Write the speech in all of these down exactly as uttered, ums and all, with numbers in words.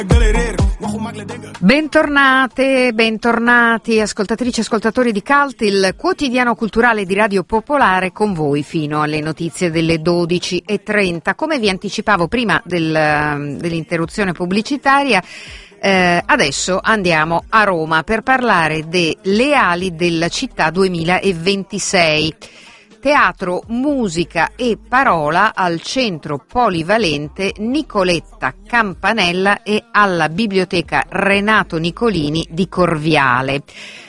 Bentornate, bentornati ascoltatrici e ascoltatori di Cult, il quotidiano culturale di Radio Popolare, con voi fino alle notizie delle dodici e trenta. Come vi anticipavo prima del, dell'interruzione pubblicitaria, eh, adesso andiamo a Roma per parlare delle ali della città duemilaventisei. Teatro, musica e parola al centro polivalente Nicoletta Campanella e alla biblioteca Renato Nicolini di Corviale.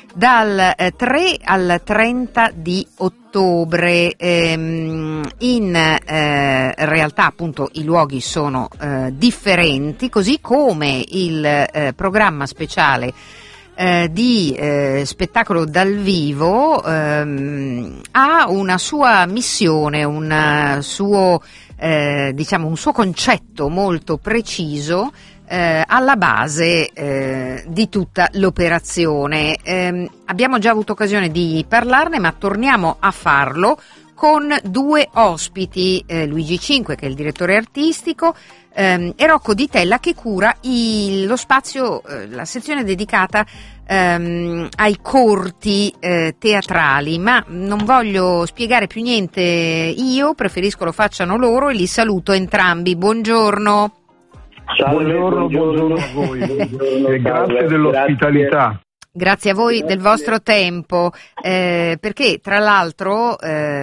Dal tre al trenta di ottobre, ehm, in eh, realtà appunto i luoghi sono eh, differenti, così come il eh, programma speciale Eh, di eh, spettacolo dal vivo ehm, ha una sua missione, un suo eh, diciamo un suo concetto molto preciso eh, alla base eh, di tutta l'operazione. Eh, abbiamo già avuto occasione di parlarne, ma torniamo a farlo con due ospiti, eh, Luigi Cinque, che è il direttore artistico, ehm, e Rocco Di Tella, che cura il, lo spazio, eh, la sezione dedicata ehm, ai corti eh, teatrali. Ma non voglio spiegare più niente io, preferisco lo facciano loro e li saluto entrambi. Buongiorno. Salve, buongiorno, buongiorno a voi e grazie dell'ospitalità. Grazie a voi del vostro tempo, eh, perché tra l'altro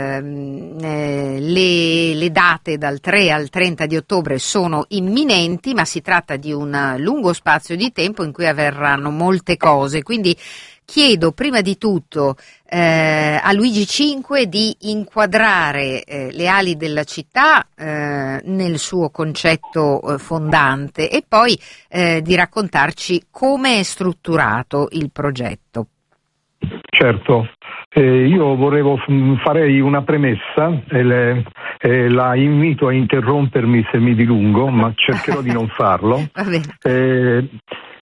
ehm, eh, le, le date dal tre al trenta di ottobre sono imminenti, ma si tratta di un lungo spazio di tempo in cui avverranno molte cose, quindi chiedo prima di tutto eh, a Luigi Cinque di inquadrare eh, le ali della città eh, nel suo concetto eh, fondante e poi eh, di raccontarci come è strutturato il progetto. Certo, eh, io volevo farei una premessa e, le, e la invito a interrompermi se mi dilungo, ma cercherò di non farlo. Va bene. Eh,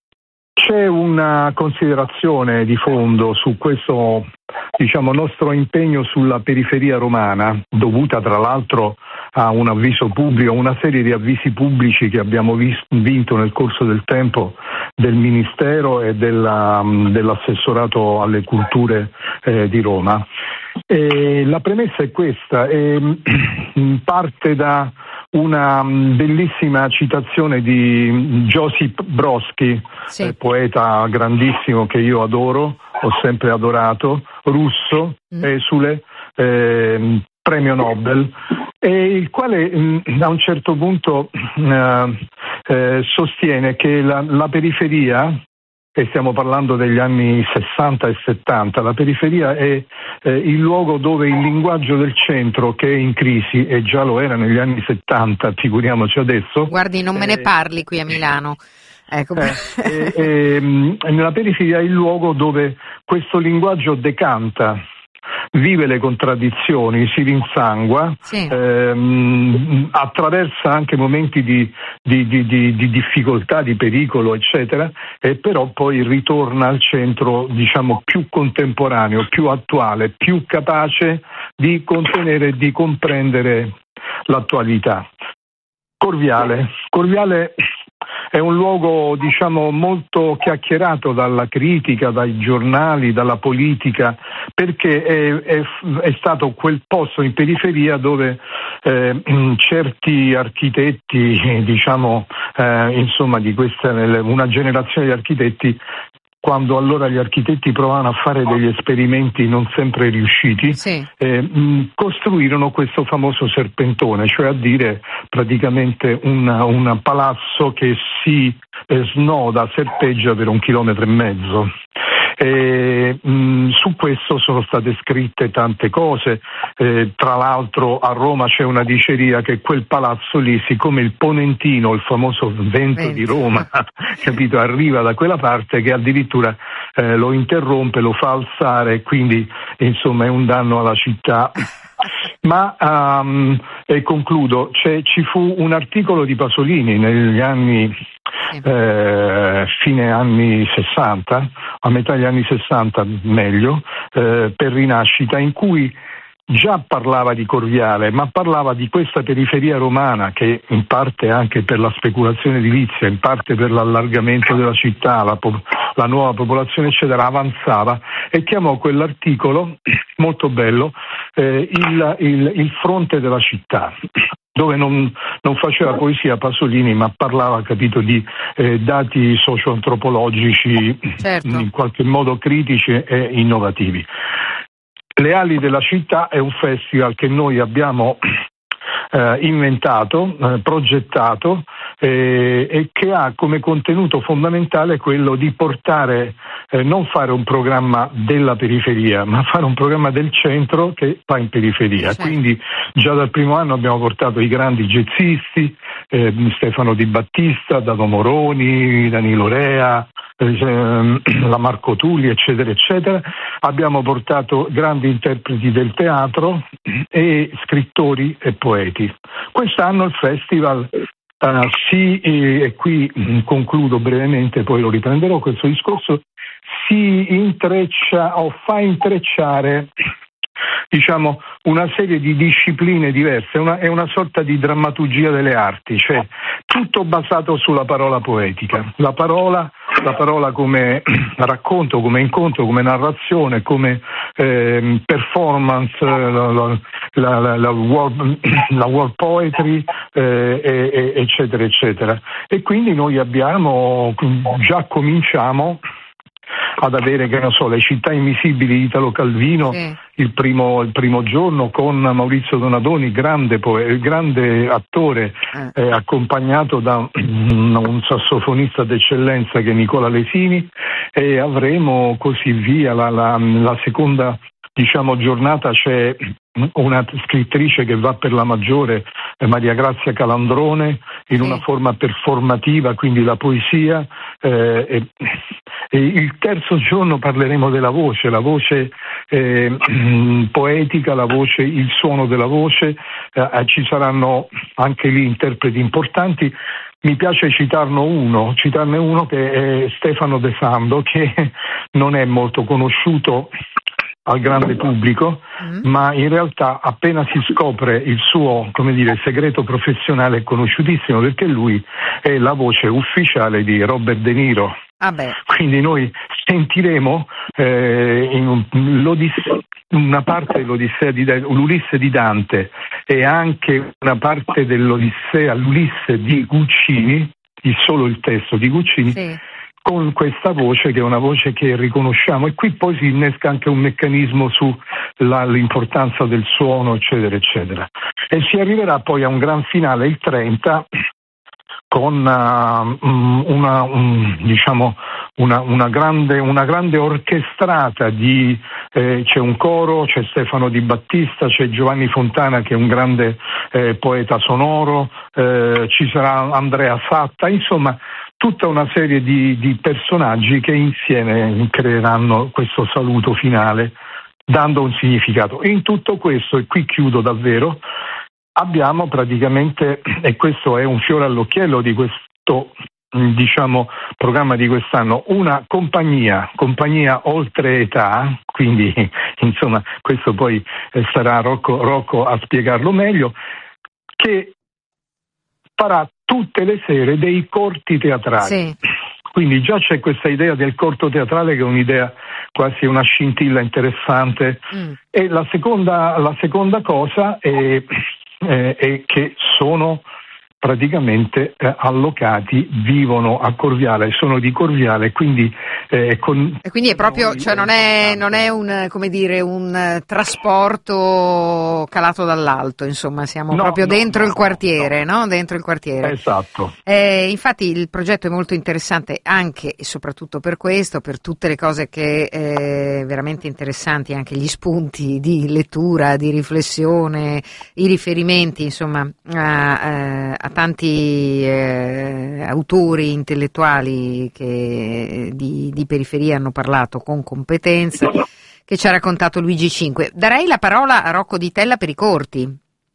C'è una considerazione di fondo su questo, diciamo, nostro impegno sulla periferia romana, dovuta tra l'altro a un avviso pubblico, una serie di avvisi pubblici che abbiamo vis- vinto nel corso del tempo del Ministero e della, dell'assessorato alle culture eh, di Roma. E la premessa è questa, e parte da una bellissima citazione di Josip Brodsky, sì. eh, poeta grandissimo che io adoro, ho sempre adorato, russo, mm. esule, eh, premio Nobel, e il quale mh, a un certo punto eh, eh, sostiene che la, la periferia, e stiamo parlando degli anni sessanta e settanta, la periferia è eh, il luogo dove il linguaggio del centro, che è in crisi, e già lo era negli anni settanta, figuriamoci adesso. Guardi, non me ne eh, parli qui a Milano. Ecco. Eh, eh, eh, nella periferia è il luogo dove questo linguaggio decanta, vive le contraddizioni, si rinsangua, sì. ehm, attraversa anche momenti di, di, di, di, di difficoltà, di pericolo, eccetera, e però poi ritorna al centro, diciamo, più contemporaneo, più attuale, più capace di contenere e di comprendere l'attualità. Corviale. Corviale è un luogo, diciamo, molto chiacchierato dalla critica, dai giornali, dalla politica, perché è, è, è stato quel posto in periferia dove eh, certi architetti, diciamo, eh, insomma, di questa, una generazione di architetti, quando allora gli architetti provavano a fare degli esperimenti non sempre riusciti, sì. eh, mh, costruirono questo famoso serpentone, cioè a dire praticamente un palazzo che si eh, snoda, serpeggia per un chilometro e mezzo. E, mh, su questo sono state scritte tante cose, eh, tra l'altro a Roma c'è una diceria che quel palazzo lì, siccome il ponentino, il famoso vento Vento. di Roma, capito, arriva da quella parte, che addirittura eh, lo interrompe, lo fa alzare, e quindi insomma è un danno alla città. Ma um, e concludo, c'è, ci fu un articolo di Pasolini negli anni eh, fine anni sessanta, a metà degli anni sessanta meglio, eh, per Rinascita, in cui già parlava di Corviale, ma parlava di questa periferia romana che in parte anche per la speculazione edilizia, in parte per l'allargamento della città, la, po- la nuova popolazione eccetera avanzava, e chiamò quell'articolo molto bello eh, il, il, il fronte della città, dove non, non faceva poesia Pasolini, ma parlava, capito, di eh, dati socio-antropologici, certo, in qualche modo critici e innovativi. Le ali della città è un festival che noi abbiamo eh, inventato, eh, progettato eh, e che ha come contenuto fondamentale quello di portare, eh, non fare un programma della periferia, ma fare un programma del centro che va in periferia. Certo. Quindi già dal primo anno abbiamo portato i grandi jazzisti, eh, Stefano Di Battista, Dato Moroni, Danilo Rea, la Marco Tulli eccetera eccetera. Abbiamo portato grandi interpreti del teatro e scrittori e poeti. Quest'anno il festival uh, si, e qui concludo brevemente, poi lo riprenderò questo discorso, si intreccia o fa intrecciare, diciamo, una serie di discipline diverse, una, è una sorta di drammaturgia delle arti, cioè tutto basato sulla parola poetica. La parola, la parola come racconto, come incontro, come narrazione, come eh, performance, la, la, la, la, world, la world poetry, eh, e, eccetera, eccetera. E quindi noi abbiamo, già cominciamo ad avere, che ne so, le città invisibili di Italo Calvino, sì, il primo, il primo giorno con Maurizio Donadoni, grande, poe- grande attore, eh. Eh, accompagnato da un, un sassofonista d'eccellenza che è Nicola Lesini, e avremo così via. La, la, la seconda, diciamo, giornata c'è una scrittrice che va per la maggiore, Maria Grazia Calandrone, in una forma performativa, quindi la poesia. Eh, e, e il terzo giorno parleremo della voce, la voce eh, poetica, la voce, il suono della voce. Eh, ci saranno anche lì interpreti importanti. Mi piace citarne uno, citarne uno che è Stefano De Sando, che non è molto conosciuto al grande pubblico, mm. ma in realtà appena si scopre il suo, come dire, segreto professionale è conosciutissimo, perché lui è la voce ufficiale di Robert De Niro. Ah beh. Quindi noi sentiremo eh, in l'Odissea, una parte dell'Odissea di l'Ulisse di Dante e anche una parte dell'Odissea, l'Ulisse di Guccini, il solo il testo di Guccini, sì, con questa voce che è una voce che riconosciamo, e qui poi si innesca anche un meccanismo sull'importanza del suono eccetera eccetera, e si arriverà poi a un gran finale il trenta con uh, una, un, diciamo una, una grande una grande orchestrata di eh, c'è un coro, c'è Stefano Di Battista, c'è Giovanni Fontana che è un grande eh, poeta sonoro, eh, ci sarà Andrea Satta, insomma tutta una serie di, di personaggi che insieme creeranno questo saluto finale, dando un significato. E in tutto questo, e qui chiudo davvero, abbiamo praticamente, e questo è un fiore all'occhiello di questo, diciamo, programma di quest'anno, una compagnia, compagnia oltre età, quindi insomma questo poi sarà Rocco, Rocco a spiegarlo meglio, che farà tutte le sere dei corti teatrali. Sì. Quindi già c'è questa idea del corto teatrale che è un'idea quasi una scintilla interessante. Mm. E la seconda, la seconda cosa è, è, è che sono praticamente eh, allocati, vivono a Corviale, sono di Corviale, quindi eh, con... E quindi è proprio, cioè non è, non è un, come dire, un trasporto calato dall'alto, insomma, siamo no, proprio no, dentro no, il quartiere, no, no? Dentro il quartiere. Esatto. Eh, infatti il progetto è molto interessante anche e soprattutto per questo, per tutte le cose che eh, veramente interessanti, anche gli spunti di lettura, di riflessione, i riferimenti, insomma, a, a a tanti eh, autori intellettuali che di, di periferia hanno parlato con competenza, che ci ha raccontato Luigi Cinque. Darei la parola a Rocco Di Tella per i corti.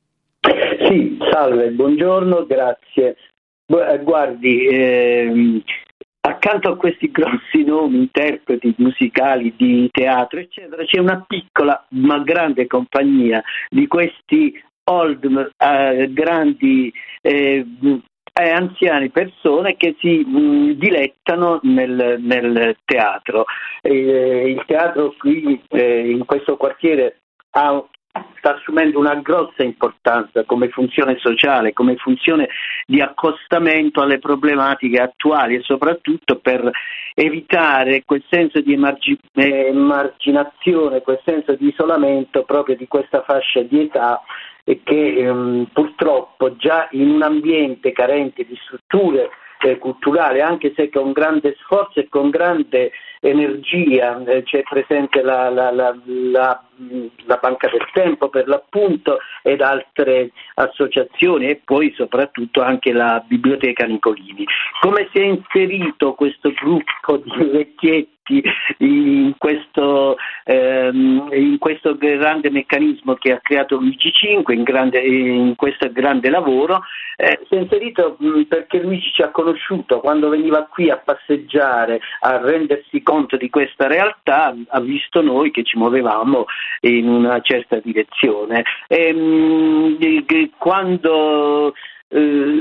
Sì, salve, buongiorno, grazie. Guardi, ehm, a accanto a questi grossi nomi, interpreti musicali di teatro, eccetera, c'è una piccola ma grande compagnia di questi old, uh, grandi eh, eh, anziani persone che si mh, dilettano nel, nel teatro. Eh, il teatro qui eh, in questo quartiere ha sta assumendo una grossa importanza come funzione sociale, come funzione di accostamento alle problematiche attuali e soprattutto per evitare quel senso di emargi- emarginazione, quel senso di isolamento proprio di questa fascia di età e che ehm, purtroppo già in un ambiente carente di strutture eh, culturali, anche se con grande sforzo e con grande energia eh, c'è presente la, la, la, la, la Banca del Tempo per l'appunto ed altre associazioni e poi soprattutto anche la Biblioteca Nicolini. Come si è inserito questo gruppo di vecchietti in questo, ehm, in questo grande meccanismo che ha creato Luigi Cinque, in, grande, in questo grande lavoro? Eh, si è inserito mh, perché Luigi ci ha conosciuto quando veniva qui a passeggiare, a rendersi conto di questa realtà, ha visto noi che ci muovevamo in una certa direzione. E, mh, quando eh,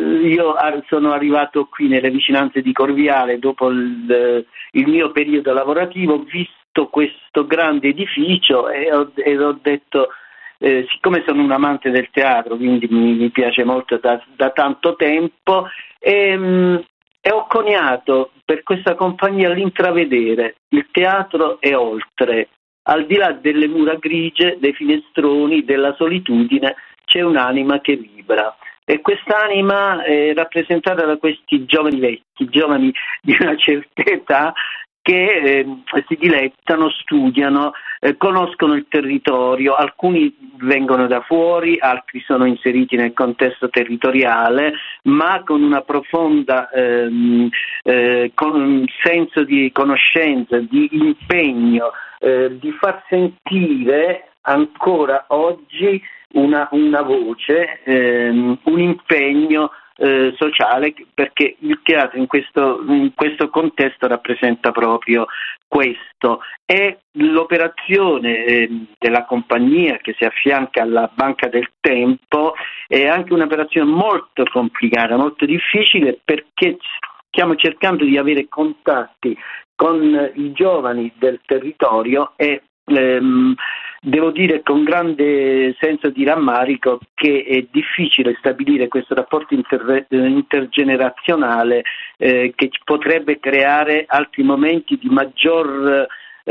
io sono arrivato qui nelle vicinanze di Corviale dopo il, il mio periodo lavorativo, ho visto questo grande edificio e ho, e ho detto Eh, siccome sono un amante del teatro, quindi mi, mi piace molto da, da tanto tempo, e, mh, e ho coniato per questa compagnia l'intravedere il teatro è oltre, al di là delle mura grigie, dei finestroni, della solitudine, c'è un'anima che vibra. E quest'anima è rappresentata da questi giovani vecchi, giovani di una certa età, che eh, si dilettano, studiano, eh, conoscono il territorio, alcuni vengono da fuori, altri sono inseriti nel contesto territoriale, ma con una profonda ehm, eh, con un senso di conoscenza, di impegno, eh, di far sentire ancora oggi una, una voce, ehm, un impegno Eh, sociale, perché il teatro in questo, in questo contesto rappresenta proprio questo. E l'operazione eh, della compagnia che si affianca alla Banca del Tempo è anche un'operazione molto complicata, molto difficile, perché stiamo cercando di avere contatti con i giovani del territorio e ehm, devo dire con grande senso di rammarico che è difficile stabilire questo rapporto inter- intergenerazionale eh, che potrebbe creare altri momenti di maggior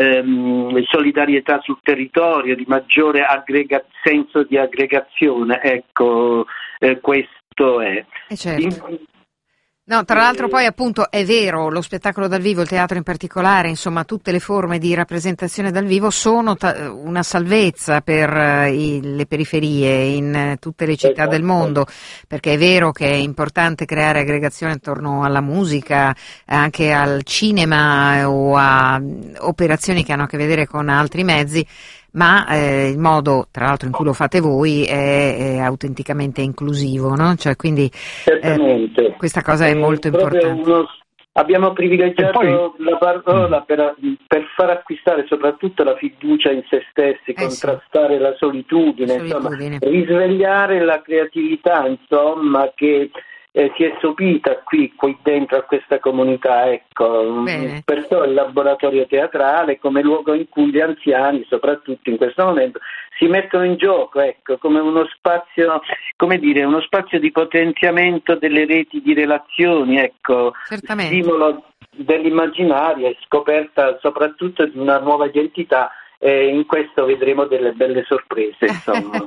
ehm, solidarietà sul territorio, di maggiore aggrega- senso di aggregazione. Ecco, eh, questo è. Eh certo. In- No, tra l'altro poi appunto è vero, lo spettacolo dal vivo, il teatro in particolare, insomma tutte le forme di rappresentazione dal vivo sono ta- una salvezza per uh, i, le periferie in uh, tutte le città del mondo, perché è vero che è importante creare aggregazione attorno alla musica, anche al cinema o a um, operazioni che hanno a che vedere con altri mezzi, ma eh, il modo, tra l'altro, in cui lo fate voi è, è autenticamente inclusivo, no? Cioè, quindi eh, questa cosa è, è molto importante. Uno, abbiamo privilegiato poi, la parola per, per far acquistare soprattutto la fiducia in se stessi, eh contrastare sì. la solitudine, solitudine. Insomma, risvegliare la creatività, insomma, che Eh, si è sopita qui, qui dentro a questa comunità, ecco. Bene. Perciò il laboratorio teatrale come luogo in cui gli anziani, soprattutto in questo momento, si mettono in gioco, ecco, come uno spazio, come dire, uno spazio di potenziamento delle reti di relazioni, ecco, certamente. Stimolo dell'immaginario e scoperta soprattutto di una nuova identità, e in questo vedremo delle belle sorprese, insomma.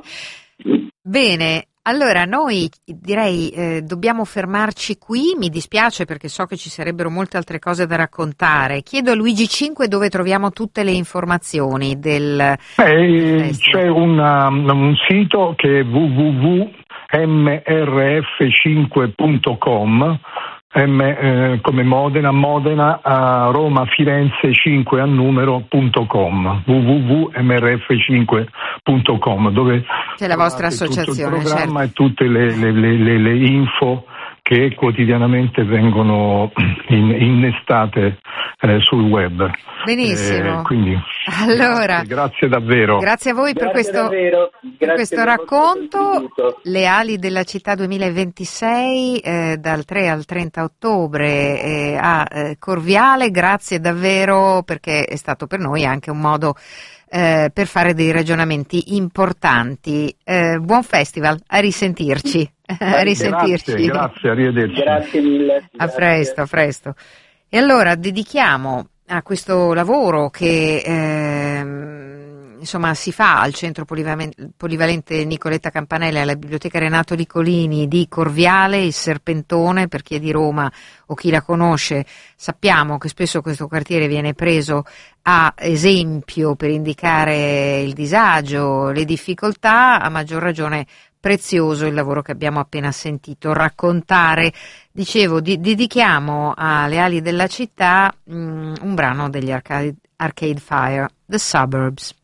Bene. Allora, noi direi eh, dobbiamo fermarci qui, mi dispiace perché so che ci sarebbero molte altre cose da raccontare. Chiedo a Luigi Cinque dove troviamo tutte le informazioni del, eh, del c'è una, un sito che è w w w punto m r f cinque punto com, M, eh, come Modena, Modena a Roma, Firenze cinque a numero punto com, w w w punto m r f cinque punto com, dove c'è la vostra associazione, tutto il programma certo. e tutte le, le, le, le, le info che quotidianamente vengono in, innestate eh, sul web. Benissimo. Eh, quindi, allora, grazie, grazie davvero. Grazie a voi grazie per questo, davvero. per questo racconto. Le ali della città duemilaventisei eh, dal tre al trenta ottobre eh, a eh, Corviale. Grazie davvero, perché è stato per noi anche un modo eh, per fare dei ragionamenti importanti. Eh, buon festival, a risentirci. a risentirci. Grazie, grazie, arrivederci. Grazie mille. A presto, a presto. E allora dedichiamo a questo lavoro che ehm, insomma si fa al Centro Polivalente Nicoletta Campanella e alla Biblioteca Renato Nicolini di Corviale, il Serpentone. Per chi è di Roma o chi la conosce, sappiamo che spesso questo quartiere viene preso a esempio per indicare il disagio, le difficoltà. A maggior ragione prezioso il lavoro che abbiamo appena sentito raccontare. Dicevo, di, dedichiamo alle ali della città mh, un brano degli Arcade, Arcade Fire, The Suburbs.